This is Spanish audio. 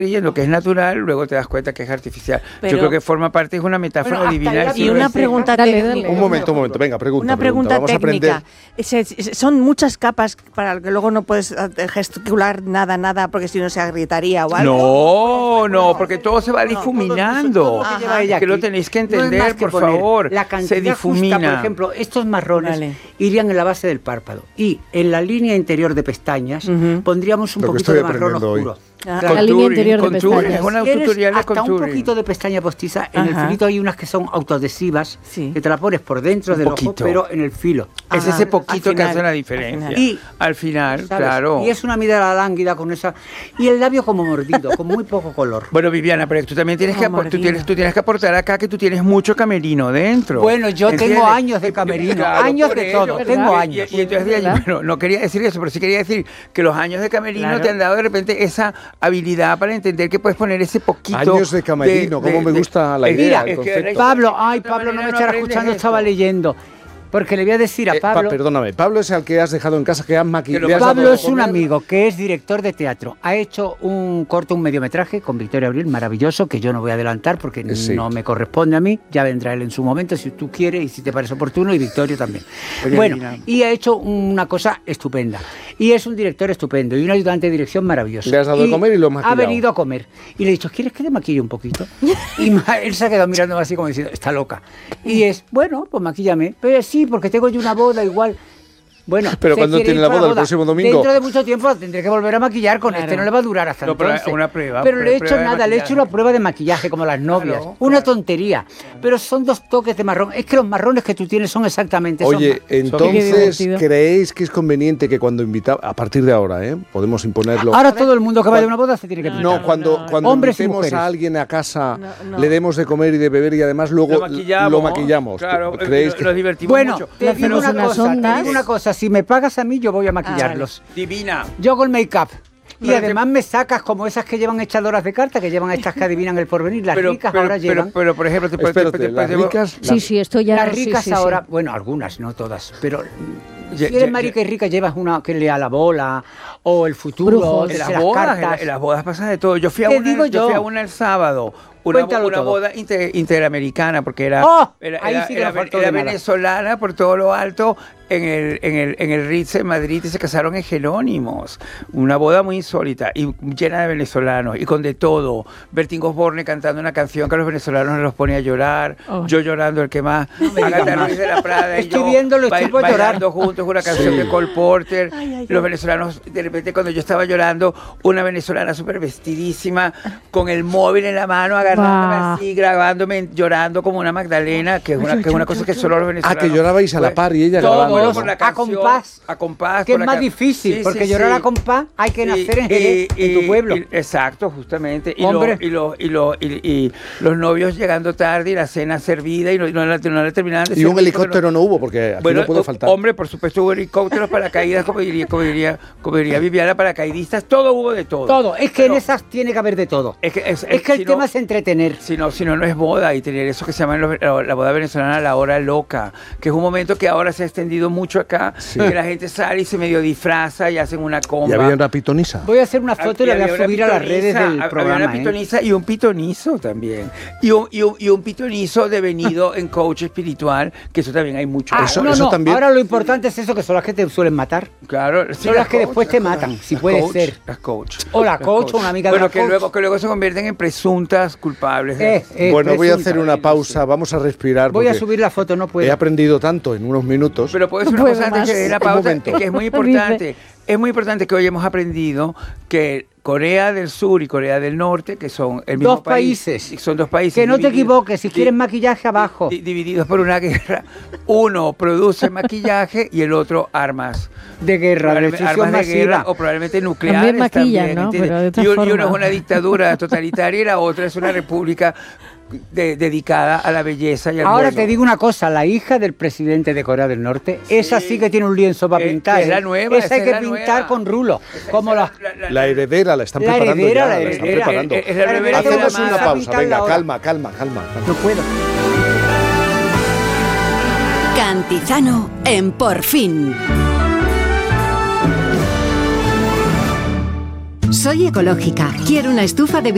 creyendo que es natural, luego te das cuenta que es artificial. Pero, yo creo que forma parte, es una metáfora de adivinar. Y una pregunta técnica. Un momento, venga, pregunta. Una pregunta Vamos técnica. Son muchas capas para que luego no puedes gesticular nada, porque si no se agrietaría o algo. No, porque todo se va difuminando. Que lo tenéis que entender, por favor. La cantidad se difumina. justa, por ejemplo, estos marrones irían en la base del párpado. Y en la línea interior de pestañas pondríamos un poquito de marrón oscuro. La línea interior de pestañas. Es una tutorial de hasta un poquito de pestaña postiza. En el filito hay unas que son autoadhesivas, que te la pones por dentro del ojo, pero en el filo. Es ese poquito que hace la diferencia. Y al final, ¿sabes? Claro. Y es una mirada lánguida con esa... Y el labio como mordido, con muy poco color. Bueno, Viviana, pero tú también tienes tú tienes que aportar acá que tú tienes mucho camerino dentro. Bueno, yo tengo años de camerino, claro, años de todo, tengo años. Y entonces, bueno, no quería decir eso, pero sí quería decir que los años de camerino te han dado de repente esa habilidad para entender que puedes poner ese poquito... Años de camerino, cómo me gusta la idea, el concepto. Pablo no me estará escuchando, estaba leyendo. Porque le voy a decir a Pablo... Perdóname, Pablo es el que has dejado en casa, que has maquillado. Pablo es un amigo que es director de teatro. Ha hecho un mediometraje con Victoria Abril, maravilloso, que yo no voy a adelantar porque no me corresponde a mí. Ya vendrá él en su momento, si tú quieres y si te parece oportuno, y Victoria también. Bueno, y ha hecho una cosa estupenda. Y es un director estupendo y un ayudante de dirección maravilloso. Le has dado de comer y lo has maquillado. Ha venido a comer. Y le he dicho, ¿quieres que te maquille un poquito? Y él se ha quedado mirando así como diciendo, está loca. Y es, bueno, pues maquíllame. Pero sí, porque tengo yo una boda igual. Bueno, pero cuando tiene la boda, el próximo domingo. Dentro de mucho tiempo tendré que volver a maquillar con este, no le va a durar hasta entonces. Una prueba. Pero le he hecho nada, le he hecho una prueba de maquillaje como las novias. Una tontería. Pero son 2 toques de marrón. Es que los marrones que tú tienes son exactamente esos. Oye, entonces, ¿creéis que es conveniente que cuando invitamos, a partir de ahora, podemos imponerlo? Ahora todo el mundo que vaya a una boda se tiene que pintar. No, cuando invitemos a alguien a casa, le demos de comer y de beber y además luego lo maquillamos. Claro, ¿creéis que nos divertimos Bueno, mucho? te digo una cosa, si me pagas a mí, yo voy a maquillarlos. Divina. Yo con make-up. Y además me sacas como esas que llevan echadoras de cartas, que llevan estas que adivinan el porvenir. Las ricas ahora llevan. Pero, por ejemplo, las ricas. Sí, esto ya. Las ricas ahora, bueno, algunas, no todas, pero si eres marica y rica, llevas una que lea la bola o el futuro, en las bodas pasa de todo. Yo fui a una el sábado. Una boda interamericana, porque era venezolana por todo lo alto en el Ritz en Madrid, y se casaron en Jerónimos. Una boda muy insólita y llena de venezolanos y con de todo. Bertín Osborne cantando una canción que a los venezolanos nos los pone a llorar, yo llorando el que más, Agatha Ruiz de la Prada y yo bailando juntos una canción de Cole Porter. Los venezolanos, de repente cuando yo estaba llorando, una venezolana súper vestidísima con el móvil en la mano agarrándome así, grabándome, llorando como una Magdalena, que es una cosa que solo los venezolanos... que llorabais a la par y ella grabando. Por la canción, a compás, que es más difícil, porque llorar a compás hay que nacer en Jerez, en tu pueblo. Exacto, justamente. Y los novios llegando tarde y la cena servida y no la terminaban de servir. Y un helicóptero no hubo, porque aquí no puede faltar. Hombre, por supuesto hubo helicópteros, paracaídas, como diría Viviana, paracaidistas, todo hubo de todo. Todo, es que en esas tiene que haber de todo. Es que el tema es entretener. Si no es boda, y tener eso que se llama la boda venezolana, la hora loca, que es un momento que ahora se ha extendido mucho acá, que la gente sale y se medio disfraza y hacen una comba. Y había una pitonisa. Voy a hacer una foto y la voy a subir a las redes del programa. Había una pitoniza y un pitonizo también. Y un pitonizo devenido en coach espiritual, que eso también hay mucho. Eso también. Ahora lo importante es eso, que son las que te suelen matar. Claro. Son las que después te matan, si puede ser. Las coach. O la coach o una amiga de la coach. Que luego se convierten en presuntas culpables. Bueno, voy a hacer una pausa, vamos a respirar. Voy a subir la foto, no puedo. He aprendido tanto en unos minutos. Pero puedo decir una cosa antes de la pausa, que es muy importante. Es muy importante que hoy hemos aprendido que Corea del Sur y Corea del Norte, que son el mismo país, son 2 países. Que no te equivoques, si quieres maquillaje abajo. Divididos por una guerra. Uno produce maquillaje y el otro armas de guerra, armas de guerra o probablemente nucleares también, ¿no? Pero de y uno es una dictadura totalitaria y la otra es una república dedicada a la belleza y al Ahora bueno. te digo una cosa, la hija del presidente de Corea del Norte, esa sí que tiene un lienzo para pintar. Es la nueva, esa hay que pintar con rulo. Como la heredera, la están preparando ya. La están preparando. Hacemos una pausa, venga, calma. No puedo. Cantizano en Por Fin. Soy ecológica. Quiero una estufa de